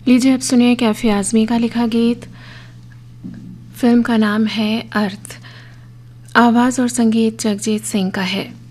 लीजिए अब सुनिए कैफ़ी आज़मी का लिखा गीत। फिल्म का नाम है अर्थ। आवाज़ और संगीत जगजीत सिंह का है।